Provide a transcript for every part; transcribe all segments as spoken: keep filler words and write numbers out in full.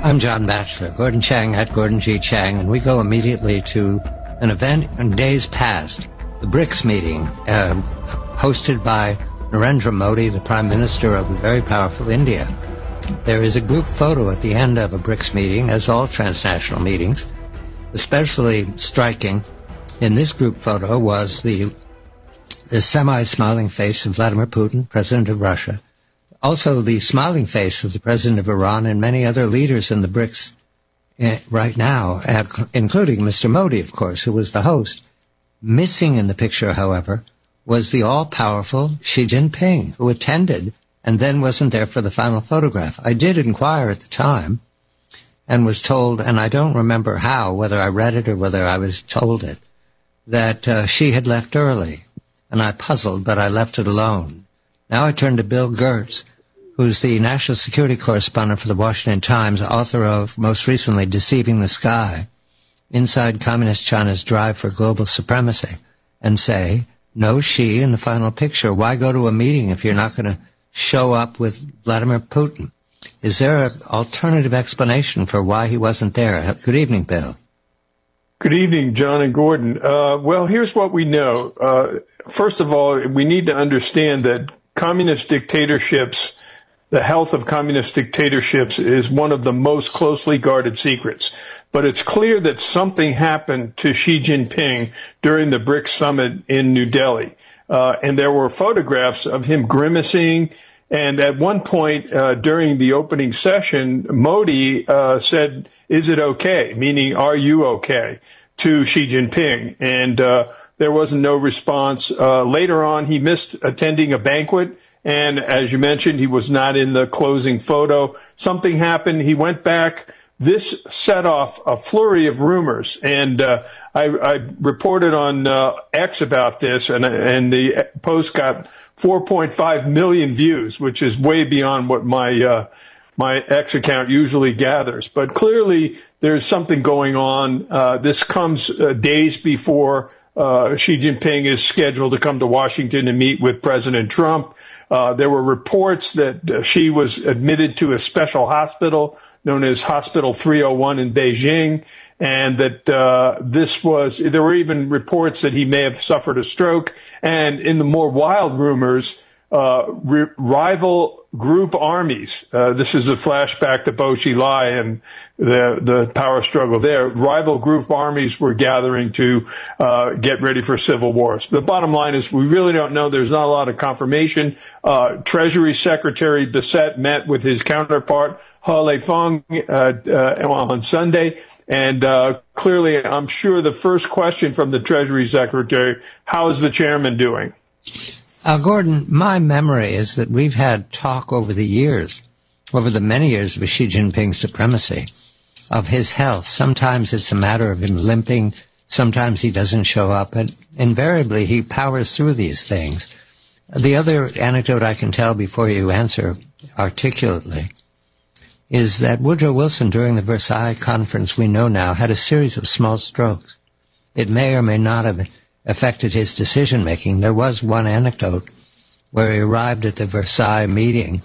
I'm John Batchelor, Gordon Chang at Gordon G. Chang, and we go immediately to an event in days past, the BRICS meeting, uh, hosted by Narendra Modi, the Prime Minister of a very powerful India. There is a group photo at the end of a BRICS meeting, as all transnational meetings. Especially striking in this group photo was the, the semi-smiling face of Vladimir Putin, President of Russia. Also, the smiling face of the President of Iran and many other leaders in the BRICS uh, right now, uh, including Mister Modi, of course, who was the host. Missing in the picture, however, was the all-powerful Xi Jinping, who attended and then wasn't there for the final photograph. I did inquire at the time and was told, and I don't remember how, whether I read it or whether I was told it, that uh, she had left early. And I puzzled, but I left it alone. Now I turn to Bill Gertz, who's the national security correspondent for the Washington Times, author of, most recently, Deceiving the Sky, Inside Communist China's Drive for Global Supremacy, and say, no Xi in the final picture. Why go to a meeting if you're not going to show up with Vladimir Putin? Is there an alternative explanation for why he wasn't there? Good evening, Bill. Good evening, John and Gordon. Uh, well, here's what we know. Uh, first of all, we need to understand that communist dictatorships, the health of communist dictatorships is one of the most closely guarded secrets. But it's clear that something happened to Xi Jinping during the BRICS summit in New Delhi. Uh, and there were photographs of him grimacing. And at one point uh, during the opening session, Modi uh, said, is it okay? Meaning, are you okay? To Xi Jinping. And uh, there was no response. Uh, later on, he missed attending a banquet. And as you mentioned, he was not in the closing photo. Something happened. He went back. This set off a flurry of rumors. And uh, I, I reported on uh, X about this, and, and the post got four point five million views, which is way beyond what my uh, my X account usually gathers. But clearly, there's something going on. Uh, this comes uh, days before uh, Xi Jinping is scheduled to come to Washington to meet with President Trump. Uh, there were reports that uh, Xi was admitted to a special hospital known as Hospital three oh one in Beijing, and that uh, this was, there were even reports that he may have suffered a stroke. And in the more wild rumors, uh, r- rival group armies, uh, this is a flashback to Bo Xilai and the, the power struggle there, rival group armies were gathering to uh, get ready for civil wars. The bottom line is we really don't know. There's not a lot of confirmation. Uh, Treasury Secretary Bissett met with his counterpart, He Lifeng, uh, uh, on Sunday. And uh, clearly, I'm sure the first question from the Treasury Secretary, how is the chairman doing? Uh, Gordon, my memory is that we've had talk over the years, over the many years of Xi Jinping's supremacy, of his health. Sometimes it's a matter of him limping. Sometimes he doesn't show up. And invariably, he powers through these things. The other anecdote I can tell before you answer articulately is that Woodrow Wilson, during the Versailles Conference, we know now, had a series of small strokes. It may or may not have affected his decision-making. There was one anecdote where he arrived at the Versailles meeting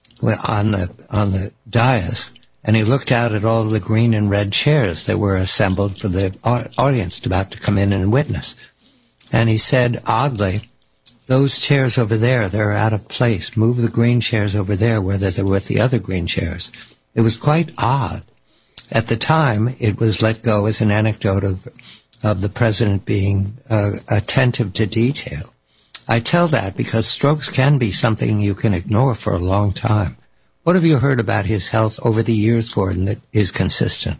on the on the dais, and he looked out at all the green and red chairs that were assembled for the audience about to come in and witness. And he said, oddly, those chairs over there, they're out of place. Move the green chairs over there where they're with the other green chairs. It was quite odd. At the time, it was let go as an anecdote of of the president being uh, attentive to detail. I tell that because strokes can be something you can ignore for a long time. What have you heard about his health over the years, Gordon, that is consistent?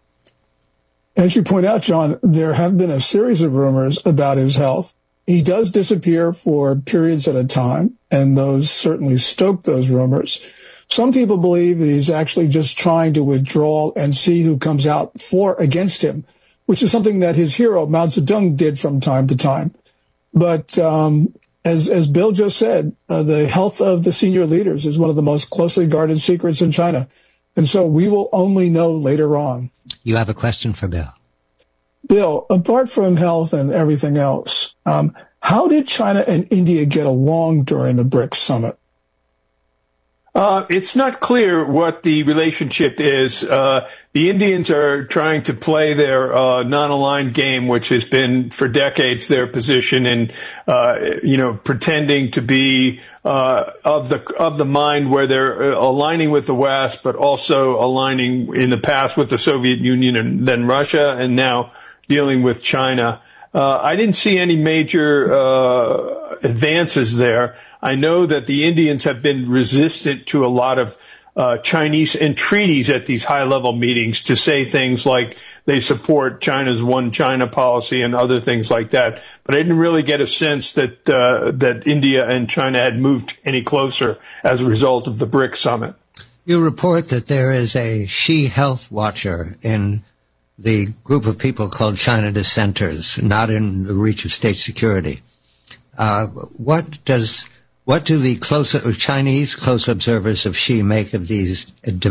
As you point out, John, there have been a series of rumors about his health. He does disappear for periods at a time, and those certainly stoke those rumors. Some people believe that he's actually just trying to withdraw and see who comes out for against him, which is something that his hero, Mao Zedong, did from time to time. But um, as as Bill just said, uh, the health of the senior leaders is one of the most closely guarded secrets in China. And so we will only know later on. You have a question for Bill. Bill, apart from health and everything else, um, how did China and India get along during the BRICS summit? Uh, it's not clear what the relationship is. Uh, the Indians are trying to play their uh, non-aligned game, which has been for decades their position, and uh, you know, pretending to be uh, of the of the mind where they're aligning with the West, but also aligning in the past with the Soviet Union and then Russia, and now dealing with China. Uh, I didn't see any major uh, advances there. I know that the Indians have been resistant to a lot of uh, Chinese entreaties at these high-level meetings to say things like they support China's one China policy and other things like that. But I didn't really get a sense that uh, that India and China had moved any closer as a result of the BRICS summit. You report that there is a Xi health watcher in the group of people called China dissenters, not in the reach of state security. Uh, what does what do the close Chinese close observers of Xi make of these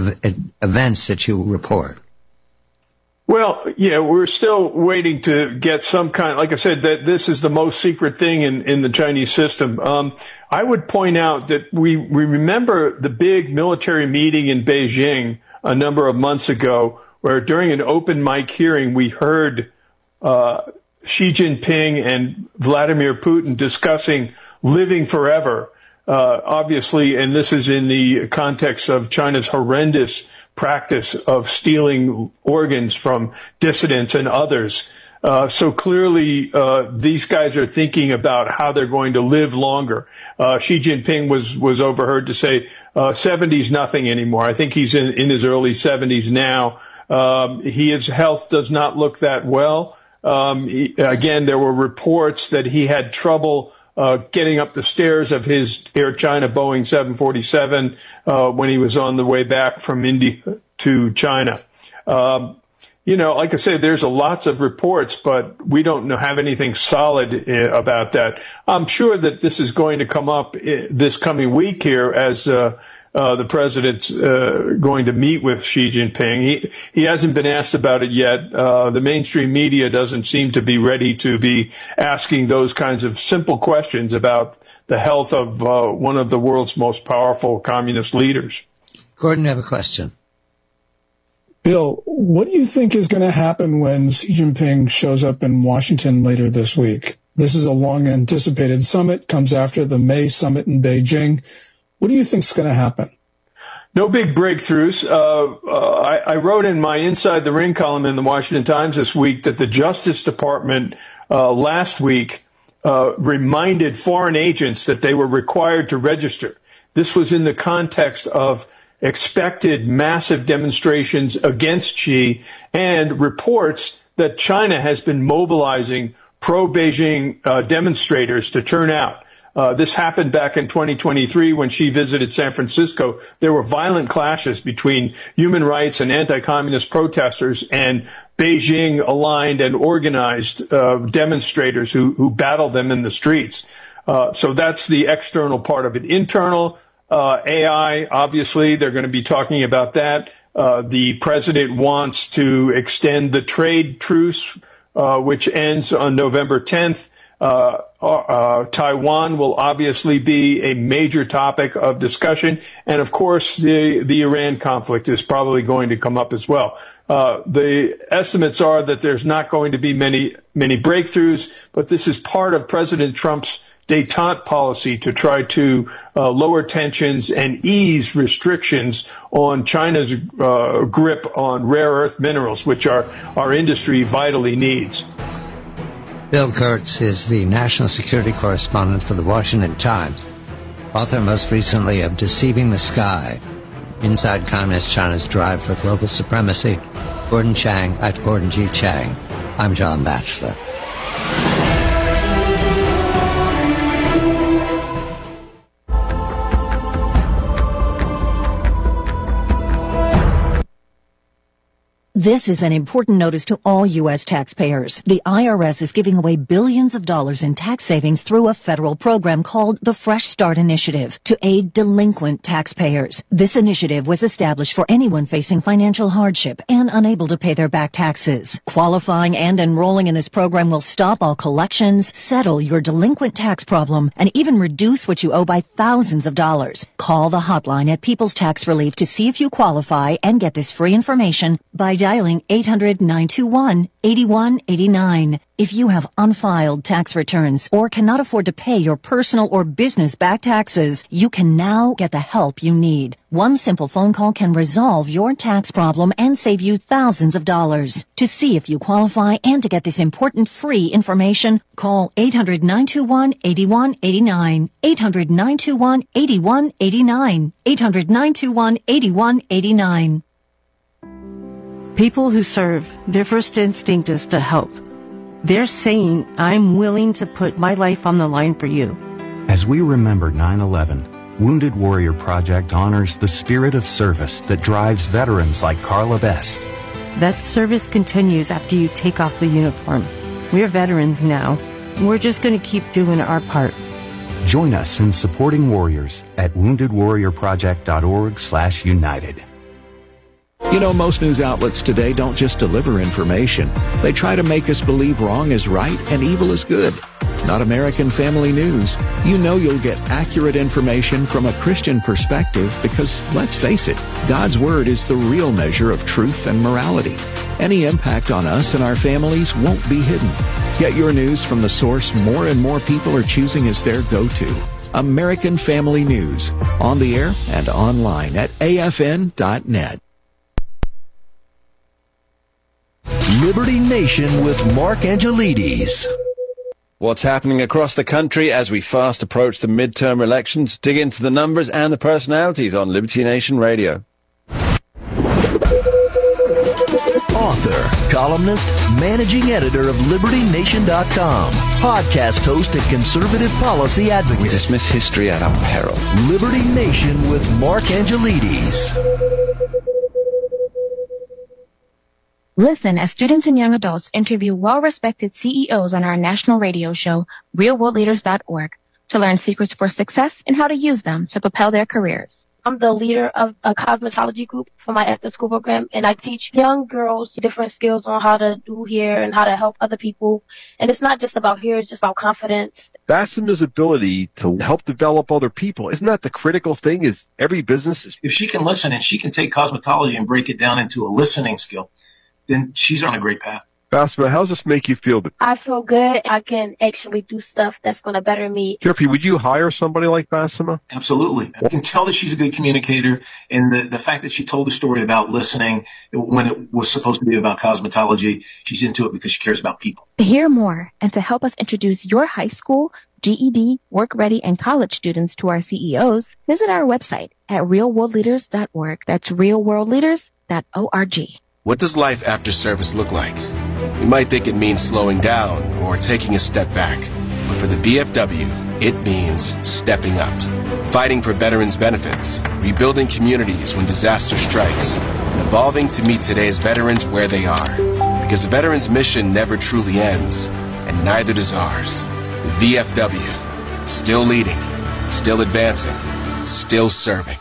events that you report? Well, yeah, we're still waiting to get some kind. Like I said, that this is the most secret thing in, in the Chinese system. Um, I would point out that we we remember the big military meeting in Beijing a number of months ago, where during an open mic hearing, we heard uh, Xi Jinping and Vladimir Putin discussing living forever, uh, obviously, and this is in the context of China's horrendous practice of stealing organs from dissidents and others. Uh, so clearly, uh, these guys are thinking about how they're going to live longer. Uh, Xi Jinping was, was overheard to say, uh, seventy's nothing anymore. I think he's in, in his early seventies now. Um, he, his health does not look that well. Um, he, again, there were reports that he had trouble uh, getting up the stairs of his Air China Boeing seven forty-seven uh, when he was on the way back from India to China. Um, you know, like I said, there's a lots of reports, but we don't know, have anything solid uh, about that. I'm sure that this is going to come up uh, this coming week here as uh, Uh, the president's uh, going to meet with Xi Jinping. He, he hasn't been asked about it yet. Uh, the mainstream media doesn't seem to be ready to be asking those kinds of simple questions about the health of uh, one of the world's most powerful communist leaders. Gordon, I have a question. Bill, what do you think is going to happen when Xi Jinping shows up in Washington later this week? This is a long-anticipated summit, comes after the May summit in Beijing. What do you think is going to happen? No big breakthroughs. Uh, uh, I, I wrote in my Inside the Ring column in the Washington Times this week that the Justice Department uh, last week uh, reminded foreign agents that they were required to register. This was in the context of expected massive demonstrations against Xi and reports that China has been mobilizing pro-Beijing uh, demonstrators to turn out. Uh, this happened back in twenty twenty-three when she visited San Francisco. There were violent clashes between human rights and anti-communist protesters and Beijing-aligned and organized uh, demonstrators who, who battled them in the streets. Uh, so that's the external part of it. Internal, uh, A I, obviously, they're going to be talking about that. Uh, the president wants to extend the trade truce, uh, which ends on November tenth. Uh, uh, Taiwan will obviously be a major topic of discussion. And of course, the, the Iran conflict is probably going to come up as well. Uh, the estimates are that there's not going to be many, many breakthroughs, but this is part of President Trump's détente policy to try to uh, lower tensions and ease restrictions on China's uh, grip on rare earth minerals, which our, our industry vitally needs. Bill Kurtz is the national security correspondent for the Washington Times, author most recently of Deceiving the Sky, Inside Communist China's Drive for Global Supremacy. Gordon Chang at Gordon G. Chang. I'm John Batchelor. This is an important notice to all U S taxpayers. The I R S is giving away billions of dollars in tax savings through a federal program called the Fresh Start Initiative to aid delinquent taxpayers. This initiative was established for anyone facing financial hardship and unable to pay their back taxes. Qualifying and enrolling in this program will stop all collections, settle your delinquent tax problem, and even reduce what you owe by thousands of dollars. Call the hotline at People's Tax Relief to see if you qualify and get this free information by dialing eight hundred, nine two one, eight one eight nine. If you have unfiled tax returns or cannot afford to pay your personal or business back taxes, you can now get the help you need. One simple phone call can resolve your tax problem and save you thousands of dollars. To see if you qualify and to get this important free information, call eight hundred, nine two one, eight one eight nine. eight hundred, nine two one, eight one eight nine. eight hundred, nine two one, eight one eight nine. People who serve, their first instinct is to help. They're saying, I'm willing to put my life on the line for you. As we remember nine eleven, Wounded Warrior Project honors the spirit of service that drives veterans like Carla Best. That service continues after you take off the uniform. We're veterans now. We're just going to keep doing our part. Join us in supporting warriors at wounded warrior project dot org slash united. You know, most news outlets today don't just deliver information. They try to make us believe wrong is right and evil is good. Not American Family News. You know you'll get accurate information from a Christian perspective because, let's face it, God's Word is the real measure of truth and morality. Any impact on us and our families won't be hidden. Get your news from the source more and more people are choosing as their go-to. American Family News. On the air and online at A F N dot net. Liberty Nation with Mark Angelides. What's happening across the country as we fast approach the midterm elections? Dig into the numbers and the personalities on Liberty Nation Radio. Author, columnist, managing editor of Liberty Nation dot com, podcast host and conservative policy advocate. We dismiss history at our peril. Liberty Nation with Mark Angelides. Listen as students and young adults interview well-respected C E Os on our national radio show, real world leaders dot org, to learn secrets for success and how to use them to propel their careers. I'm the leader of a cosmetology group for my after-school program, and I teach young girls different skills on how to do hair and how to help other people. And it's not just about hair, it's just about confidence. Fastima's ability to help develop other people, isn't that the critical thing? Is every business is... If she can listen and she can take cosmetology and break it down into a listening skill, then she's on a great path. Fastima, how does this make you feel? I feel good. I can actually do stuff that's going to better me. Jeffrey, would you hire somebody like Fastima? Absolutely. I can tell that she's a good communicator, and the, the fact that she told the story about listening when it was supposed to be about cosmetology, she's into it because she cares about people. To hear more and to help us introduce your high school, G E D, work-ready, and college students to our C E Os, visit our website at real world leaders dot org. That's real world leaders dot org. What does life after service look like? You might think it means slowing down or taking a step back. But for the V F W, it means stepping up. Fighting for veterans' benefits, rebuilding communities when disaster strikes, and evolving to meet today's veterans where they are. Because the veterans' mission never truly ends, and neither does ours. The V F W, still leading, still advancing, still serving.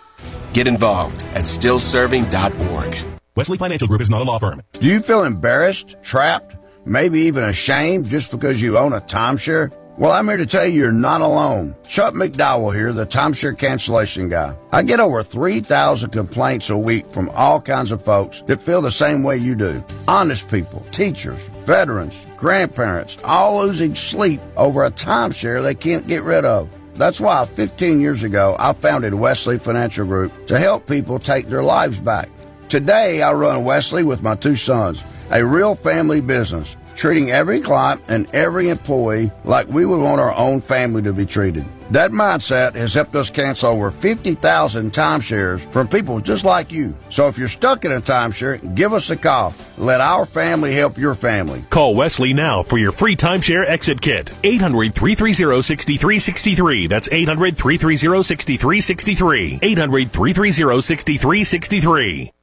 Get involved at still serving dot org. Wesley Financial Group is not a law firm. Do you feel embarrassed, trapped, maybe even ashamed just because you own a timeshare? Well, I'm here to tell you you're not alone. Chuck McDowell here, the timeshare cancellation guy. I get over three thousand complaints a week from all kinds of folks that feel the same way you do. Honest people, teachers, veterans, grandparents, all losing sleep over a timeshare they can't get rid of. That's why fifteen years ago, I founded Wesley Financial Group to help people take their lives back. Today, I run Wesley with my two sons, a real family business, treating every client and every employee like we would want our own family to be treated. That mindset has helped us cancel over fifty thousand timeshares from people just like you. So if you're stuck in a timeshare, give us a call. Let our family help your family. Call Wesley now for your free timeshare exit kit. eight hundred, three three zero, six three six three. That's eight hundred, three three zero, six three six three. eight hundred, three three zero, six three six three.